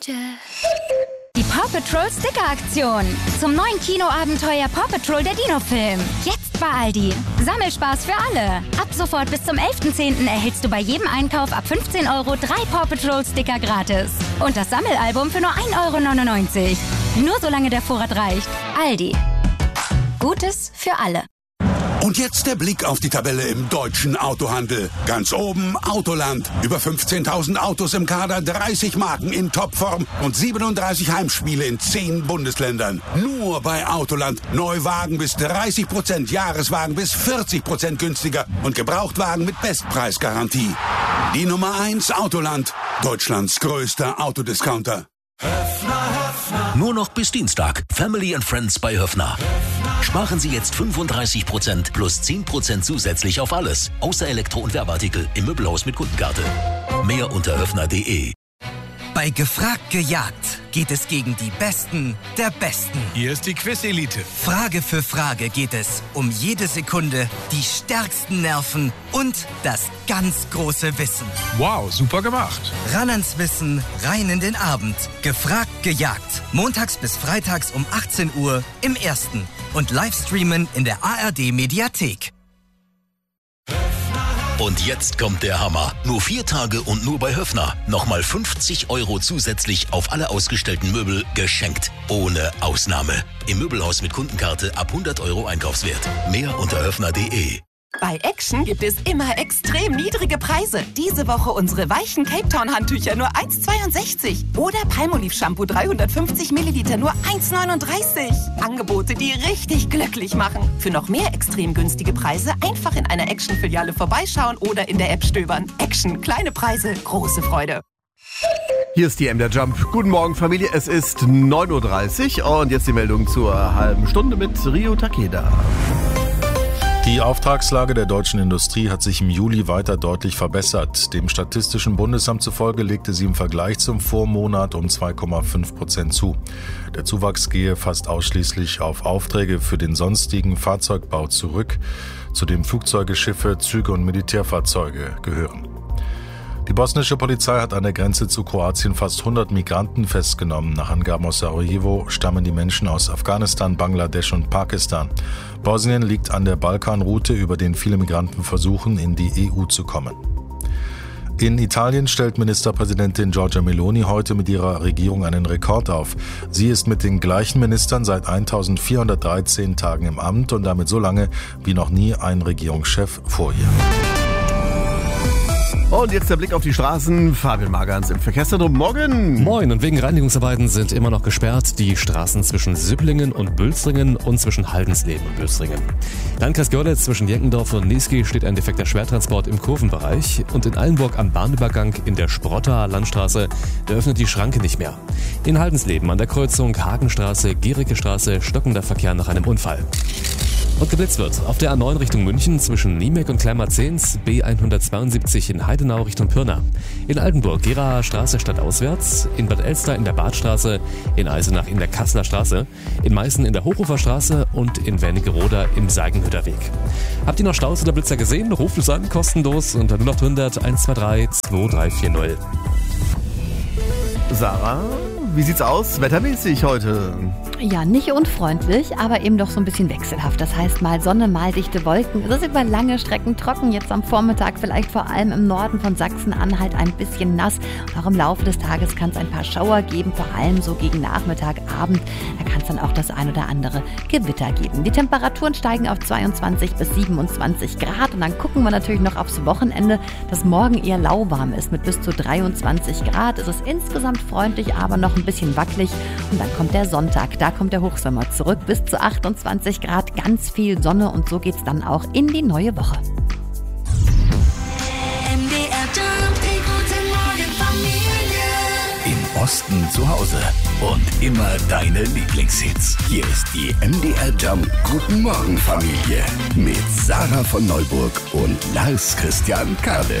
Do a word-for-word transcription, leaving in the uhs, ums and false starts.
Die Paw Patrol Sticker-Aktion. Zum neuen Kinoabenteuer Paw Patrol der Dino-Film. Jetzt bei Aldi. Sammelspaß für alle. Ab sofort bis zum elften zehnten erhältst du bei jedem Einkauf ab fünfzehn Euro drei Paw Patrol Sticker gratis. Und das Sammelalbum für nur ein Euro neunundneunzig. Nur solange der Vorrat reicht. Aldi. Gutes für alle. Und jetzt der Blick auf die Tabelle im deutschen Autohandel. Ganz oben Autoland. Über fünfzehntausend Autos im Kader, dreißig Marken in Topform und siebenunddreißig Heimspiele in zehn Bundesländern. Nur bei Autoland. Neuwagen bis dreißig Prozent, Jahreswagen bis vierzig Prozent günstiger und Gebrauchtwagen mit Bestpreisgarantie. Die Nummer eins Autoland. Deutschlands größter Autodiscounter. Nur noch bis Dienstag. Family and Friends bei Höffner. Sparen Sie jetzt fünfunddreißig Prozent plus zehn Prozent zusätzlich auf alles. Außer Elektro- und Werbeartikel im Möbelhaus mit Kundenkarte. Mehr unter höffner punkt de. Bei Gefragt gejagt geht es gegen die Besten der Besten. Hier ist die Quiz-Elite. Frage für Frage geht es um jede Sekunde, die stärksten Nerven und das ganz große Wissen. Wow, super gemacht. Ran ans Wissen, rein in den Abend. Gefragt gejagt. Montags bis freitags um achtzehn Uhr im Ersten. Und Livestreamen in der A R D-Mediathek. Und jetzt kommt der Hammer. Nur vier Tage und nur bei Höffner. Nochmal fünfzig Euro zusätzlich auf alle ausgestellten Möbel geschenkt. Ohne Ausnahme. Im Möbelhaus mit Kundenkarte ab hundert Euro Einkaufswert. Mehr unter höffner punkt de. Bei Action gibt es immer extrem niedrige Preise. Diese Woche unsere weichen Cape Town Handtücher nur eins Komma zweiundsechzig. Oder Palmolive Shampoo dreihundertfünfzig Milliliter nur eins Komma neununddreißig. Angebote, die richtig glücklich machen. Für noch mehr extrem günstige Preise einfach in einer Action-Filiale vorbeischauen oder in der App stöbern. Action, kleine Preise, große Freude. Hier ist die M D R Jump. Guten Morgen, Familie. Es ist neun Uhr dreißig und jetzt die Meldung zur halben Stunde mit Rio Takeda. Die Auftragslage der deutschen Industrie hat sich im Juli weiter deutlich verbessert. Dem Statistischen Bundesamt zufolge legte sie im Vergleich zum Vormonat um zwei Komma fünf Prozent zu. Der Zuwachs gehe fast ausschließlich auf Aufträge für den sonstigen Fahrzeugbau zurück, zu dem Flugzeuge, Schiffe, Züge und Militärfahrzeuge gehören. Die bosnische Polizei hat an der Grenze zu Kroatien fast hundert Migranten festgenommen. Nach Angaben aus Sarajevo stammen die Menschen aus Afghanistan, Bangladesch und Pakistan. Bosnien liegt an der Balkanroute, über den viele Migranten versuchen, in die E U zu kommen. In Italien stellt Ministerpräsidentin Giorgia Meloni heute mit ihrer Regierung einen Rekord auf. Sie ist mit den gleichen Ministern seit eintausendvierhundertdreizehn Tagen im Amt und damit so lange wie noch nie ein Regierungschef vor ihr. Und jetzt der Blick auf die Straßen. Fabian Magans im Verkehrszentrum. Morgen. Moin. Und wegen Reinigungsarbeiten sind immer noch gesperrt die Straßen zwischen Süpplingen und Bülstringen und zwischen Haldensleben und Bülstringen. Landkreis Görlitz zwischen Jenkendorf und Niesky steht ein defekter Schwertransport im Kurvenbereich. Und in Eilenburg am Bahnübergang in der Sprotter Landstraße, da öffnet die Schranke nicht mehr. In Haldensleben an der Kreuzung Hagenstraße, Gericke Straße stockender Verkehr nach einem Unfall. Und geblitzt wird auf der A neun Richtung München zwischen Niemek und Kleinmarzens, B hundertzweiundsiebzig in Heidenau Richtung Pirna. In Altenburg Geraer Straße stadtauswärts, in Bad Elster in der Badstraße, in Eisenach in der Kasseler Straße, in Meißen in der Hochhofer Straße und in Wernigerode im Seigenhütter Weg. Habt ihr noch Staus oder Blitzer gesehen? Ruft es an, kostenlos unter null acht hundert eins zwei drei zwei drei vier null. Sarah, wie sieht's aus wettermäßig heute? Ja, nicht unfreundlich, aber eben doch so ein bisschen wechselhaft. Das heißt mal Sonne, mal dichte Wolken. Es ist über lange Strecken trocken. Jetzt am Vormittag vielleicht vor allem im Norden von Sachsen-Anhalt ein bisschen nass. Und auch im Laufe des Tages kann es ein paar Schauer geben, vor allem so gegen Nachmittag, Abend. Da kann es dann auch das ein oder andere Gewitter geben. Die Temperaturen steigen auf zweiundzwanzig bis siebenundzwanzig Grad. Und dann gucken wir natürlich noch aufs Wochenende, das morgen eher lauwarm ist mit bis zu dreiundzwanzig Grad. Es ist insgesamt freundlich, aber noch ein bisschen wackelig. Und dann kommt der Sonntag. Da kommt der Hochsommer zurück, bis zu achtundzwanzig Grad, ganz viel Sonne und so geht's dann auch in die neue Woche. M D R Jump, die gute Morgen Familie. Im Osten zu Hause und immer deine Lieblingshits. Hier ist die M D R Jump Guten Morgen Familie mit Sarah von Neuburg und Lars Christian Kade.